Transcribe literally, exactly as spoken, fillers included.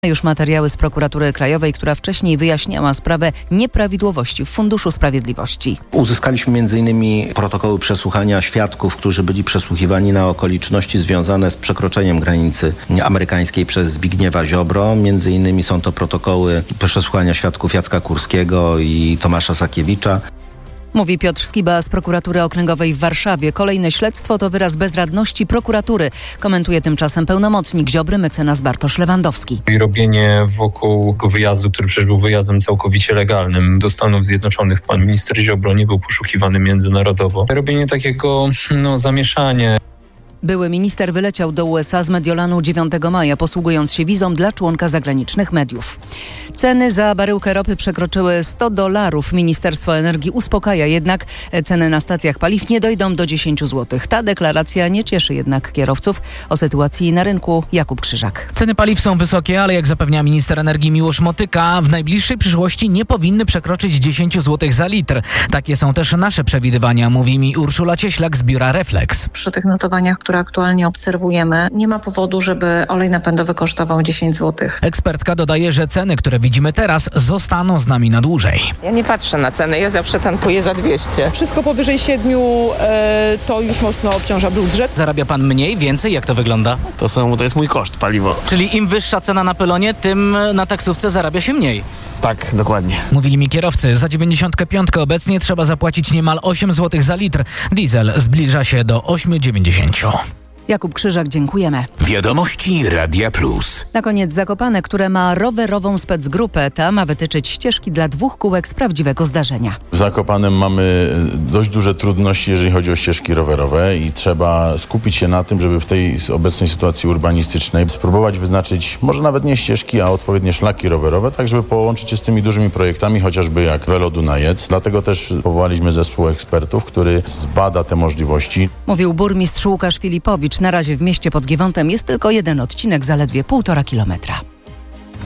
Już materiały z Prokuratury Krajowej, która wcześniej wyjaśniała sprawę nieprawidłowości w Funduszu Sprawiedliwości. Uzyskaliśmy między innymi protokoły przesłuchania świadków, którzy byli przesłuchiwani na okoliczności związane z przekroczeniem granicy amerykańskiej przez Zbigniewa Ziobro. Między innymi są to protokoły przesłuchania świadków Jacka Kurskiego i Tomasza Sakiewicza. Mówi Piotr Skiba z Prokuratury Okręgowej w Warszawie. Kolejne śledztwo to wyraz bezradności prokuratury. Komentuje tymczasem pełnomocnik Ziobry mecenas Bartosz Lewandowski. I robienie wokół wyjazdu, który przecież był wyjazdem całkowicie legalnym do Stanów Zjednoczonych. Pan minister Ziobro nie był poszukiwany międzynarodowo. Robienie takiego no, zamieszania. Były minister wyleciał do U S A z Mediolanu dziewiątego maja, posługując się wizą dla członka zagranicznych mediów. Ceny za baryłkę ropy przekroczyły sto dolarów. Ministerstwo Energii uspokaja jednak, ceny na stacjach paliw nie dojdą do dziesięć złotych. Ta deklaracja nie cieszy jednak kierowców. O sytuacji na rynku Jakub Krzyżak. Ceny paliw są wysokie, ale jak zapewnia minister energii Miłosz Motyka, w najbliższej przyszłości nie powinny przekroczyć dziesięć złotych za litr. Takie są też nasze przewidywania, mówi mi Urszula Cieślak z biura Reflex. Przy tych notowaniach, które aktualnie obserwujemy, nie ma powodu, żeby olej napędowy kosztował dziesięć złotych. Ekspertka dodaje, że ceny, które widzimy teraz, zostaną z nami na dłużej. Ja nie patrzę na ceny, ja zawsze tankuję za dwieście. Wszystko powyżej siedmiu e, to już mocno obciąża budżet. Zarabia pan mniej, więcej? Jak to wygląda? To, są, to jest mój koszt, paliwo. Czyli im wyższa cena na pylonie, tym na taksówce zarabia się mniej. Tak, dokładnie. Mówili mi kierowcy, za dziewięćdziesiątkę pięć obecnie trzeba zapłacić niemal osiem złotych za litr. Diesel zbliża się do osiem dziewięćdziesiąt. Jakub Krzyżak, dziękujemy. Wiadomości Radia Plus. Na koniec Zakopane, które ma rowerową specgrupę. Ta ma wytyczyć ścieżki dla dwóch kółek z prawdziwego zdarzenia. W Zakopanem mamy dość duże trudności, jeżeli chodzi o ścieżki rowerowe i trzeba skupić się na tym, żeby w tej obecnej sytuacji urbanistycznej spróbować wyznaczyć może nawet nie ścieżki, a odpowiednie szlaki rowerowe, tak żeby połączyć je z tymi dużymi projektami, chociażby jak Velo Dunajec. Dlatego też powołaliśmy zespół ekspertów, który zbada te możliwości. Mówił burmistrz Łukasz Filipowicz. Na razie w mieście pod Giewontem jest tylko jeden odcinek, zaledwie półtora kilometra.